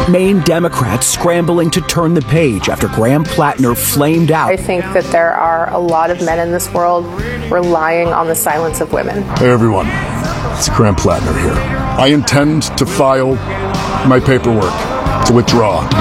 Maine Democrats scrambling to turn the page after Graham Plattner flamed out. I think that there are a lot of men in this world relying on the silence of women. Hey everyone, it's Graham Plattner here. I intend to file my paperwork to withdraw.